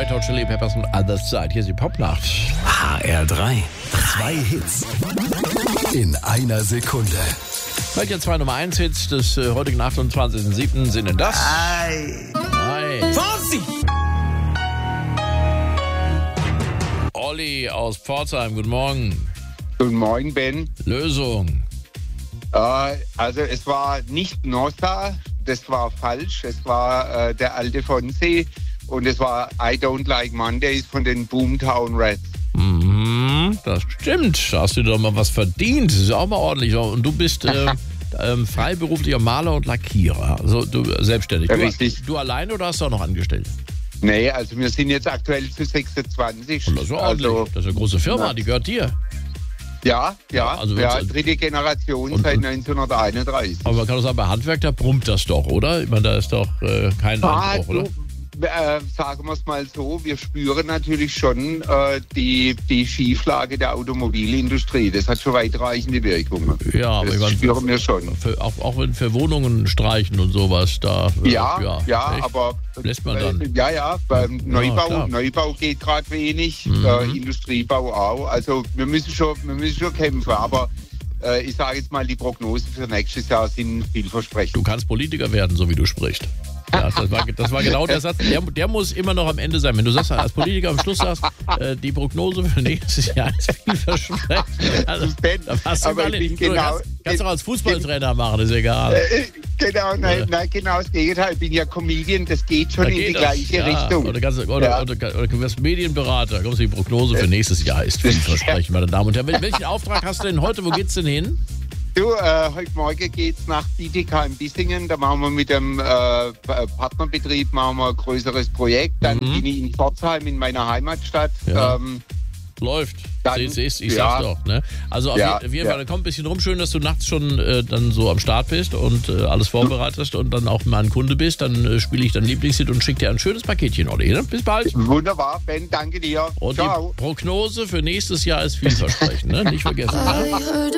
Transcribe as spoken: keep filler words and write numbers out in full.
Red Hot Chili Peppers und Other Side. Hier ist die Popnacht. H R drei. Zwei Hits in einer Sekunde. Welche zwei Nummer eins Hits des äh, heutigen achtundzwanzigsten siebten sind denn das? Ei. Nein. Fossi! Olli aus Pforzheim, guten Morgen. Guten Morgen, Ben. Lösung. Äh, also es war nicht Nossa, das war falsch. Es war äh, der alte Fonsi und es war I Don't Like Mondays von den Boomtown Rats. Mhm, das stimmt. Da hast du doch mal was verdient. Das ist ja auch mal ordentlich. Und du bist äh, ähm, freiberuflicher Maler und Lackierer. Also du selbstständig. Ja, Du, richtig. du alleine oder hast du auch noch angestellt? Nee, also wir sind jetzt aktuell zu sechsundzwanzig. Und das ist ja ordentlich. Also, Das ist eine große Firma, Ja. die gehört dir. ja, ja, Ja, also ja, wenn's- dritte Generation und- seit und- neunzehnhunderteinunddreißig. Aber man kann doch sagen, bei Handwerk, da brummt das doch, oder? Ich meine, da ist doch äh, kein Ah, Einbruch, du, oder? äh, sagen wir es mal so, wir spüren natürlich schon äh, die, die Schieflage der Automobilindustrie. Das hat schon weitreichende Wirkungen. Ja, aber das ich meine, spüren wir schon. Für, auch, auch wenn für Wohnungen streichen und sowas, da. äh, Ja, ja, echt? aber Lässt man äh, dann. Ja, ja, beim Ja, Neubau, klar. Neubau geht gerade wenig, Mhm. äh, Industriebau auch. Also wir müssen schon, wir müssen schon kämpfen, aber äh, ich sage jetzt mal, die Prognosen für nächstes Jahr sind vielversprechend. Du kannst Politiker werden, so wie du sprichst. Ja, das, war, das war genau der Satz. Der, der muss immer noch am Ende sein. Wenn du sagst, als Politiker am Schluss sagst, äh, die Prognose für nächstes Jahr ist vielversprechend. Also, Ben, da hast du aber mal, ich bin du genau- kannst, kannst doch als Fußballtrainer machen, ist egal. Äh, genau, nein, Ja. nein, genau das Gegenteil. Ich bin ja Comedian, das geht schon Da in geht die das, gleiche ja. Richtung. Oder, kannst, oder, Ja. oder, oder, oder du wirst Medienberater. Kommst du, die Prognose für nächstes Jahr ist vielversprechend, meine Damen und Herren. Wel- Welchen Auftrag hast du denn heute? Wo geht's denn hin? Du, äh, heute Morgen geht's nach B T K in Bissingen. Da machen wir mit dem äh, Partnerbetrieb machen wir ein größeres Projekt. Dann Mhm. bin ich in Pforzheim in meiner Heimatstadt. Ja. Ähm, Läuft. Dann- Siehst, siehst, ich ja. sag's doch. Ne? Also auf, Ja, je- auf jeden ja. Fall, dann kommt ein bisschen rum. Schön, dass du nachts schon äh, dann so am Start bist und äh, alles vorbereitest und dann auch mal ein Kunde bist. Dann äh, spiele ich dein Lieblingshit und schicke dir ein schönes Paketchen, Olli. Ne? Bis bald. wunderbar, Ben, danke dir. Und Ciao. die Prognose für nächstes Jahr ist vielversprechend. Ne? Nicht vergessen. Ne?